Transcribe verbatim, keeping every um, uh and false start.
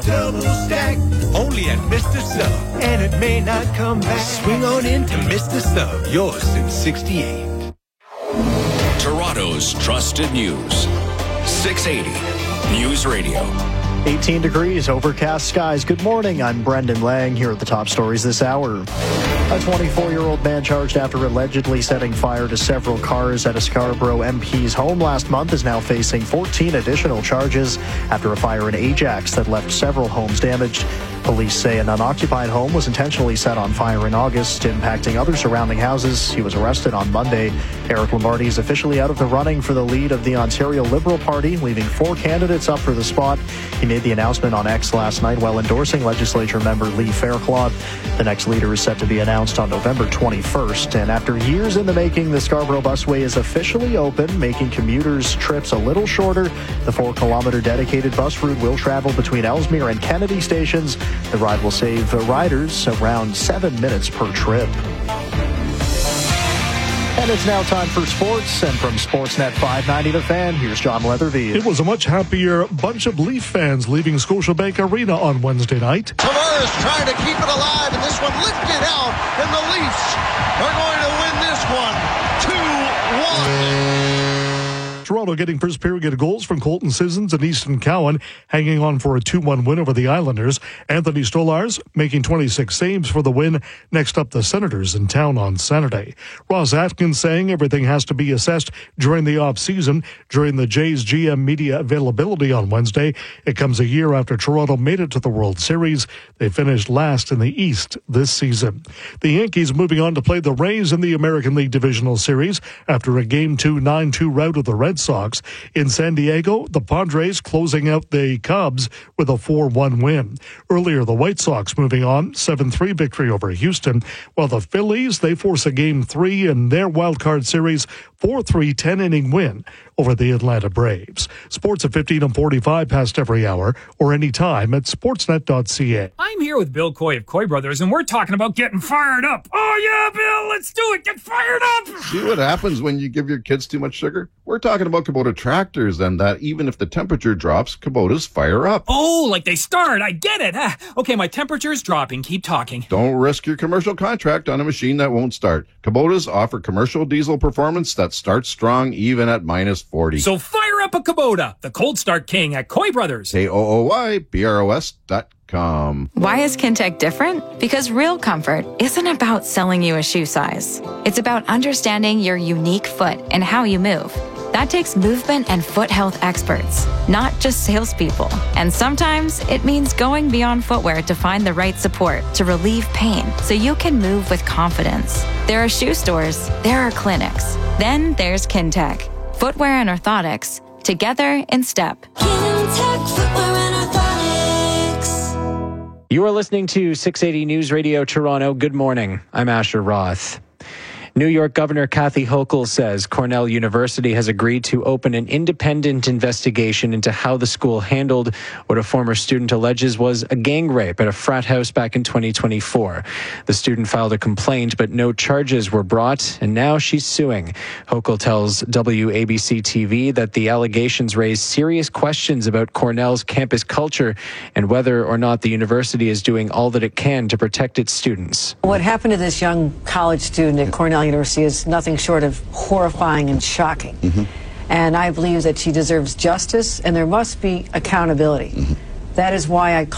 double stack. Only at Mister Sub. And it may not come back. Swing on into Mister Sub. Yours since sixty-eight. Toronto's trusted news. six eighty News Radio. eighteen degrees, overcast skies. Good morning. I'm Brendan Lang. Here are the top stories this hour. A twenty-four-year-old man charged after allegedly setting fire to several cars at a Scarborough M P's home last month is now facing fourteen additional charges after a fire in Ajax that left several homes damaged. Police say an unoccupied home was intentionally set on fire in August, impacting other surrounding houses. He was arrested on Monday. Eric Lombardi is officially out of the running for the lead of the Ontario Liberal Party, leaving four candidates up for the spot. He made the announcement on X last night while endorsing legislature member Lee Fairclough. The next leader is set to be announced on November twenty-first. And after years in the making, the Scarborough Busway is officially open, making commuters' trips a little shorter. The four-kilometer dedicated bus route will travel between Ellesmere and Kennedy stations. The ride will save riders around seven minutes per trip. And it's now time for sports, and from Sportsnet five ninety The Fan, here's John Leatherby. It was a much happier bunch of Leaf fans leaving Scotiabank Arena on Wednesday night. Tavares trying to keep it alive, and this one lifted out, and the Leafs are going to win this one two one. Toronto getting first period goals from Colton Sissons and Easton Cowan, hanging on for a two one win over the Islanders. Anthony Stolarz making twenty-six saves for the win. Next up, the Senators in town on Saturday. Ross Atkins saying everything has to be assessed during the off-season. During the Jays G M media availability on Wednesday, it comes a year after Toronto made it to the World Series. They finished last in the East this season. The Yankees moving on to play the Rays in the American League Divisional Series after a game two nine two rout of the Red Sox. In San Diego, the Padres closing out the Cubs with a four one win. Earlier, the White Sox moving on, seven three victory over Houston, while the Phillies, they force a game three in their wildcard series, four three ten-inning win over the Atlanta Braves. Sports at fifteen and forty-five past every hour or anytime at sportsnet dot c a. I'm here with Bill Coy of Coy Brothers, and we're talking about getting fired up. Oh, yeah, Bill, let's do it. Get fired up. See what happens when you give your kids too much sugar? We're talking about Kubota tractors, and that even if the temperature drops, Kubotas fire up. Oh, like they start. I get it. Ah, okay, my temperature's dropping. Keep talking. Don't risk your commercial contract on a machine that won't start. Kubotas offer commercial diesel performance that starts strong even at minus forty. So fire up a Kubota, the cold start king at Coy Brothers. K O O Y B R O S dot com. Why is Kintec different? Because real comfort isn't about selling you a shoe size. It's about understanding your unique foot and how you move. That takes movement and foot health experts, not just salespeople. And sometimes it means going beyond footwear to find the right support to relieve pain so you can move with confidence. There are shoe stores, there are clinics. Then there's Kintec. Footwear and orthotics, together in step. Kintec Footwear and Orthotics. You are listening to six eighty News Radio Toronto. Good morning. I'm Asher Roth. New York Governor Kathy Hochul says Cornell University has agreed to open an independent investigation into how the school handled what a former student alleges was a gang rape at a frat house back in twenty twenty-four. The student filed a complaint, but no charges were brought, and now she's suing. Hochul tells W A B C T V that the allegations raise serious questions about Cornell's campus culture and whether or not the university is doing all that it can to protect its students. What happened to this young college student at Cornell University is nothing short of horrifying and shocking. Mm-hmm. And I believe that she deserves justice, and there must be accountability. Mm-hmm. That is why I